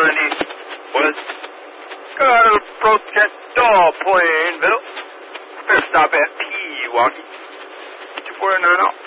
money was gotta approach that door, Plainville. Better stop at Pewaukee. 249 out.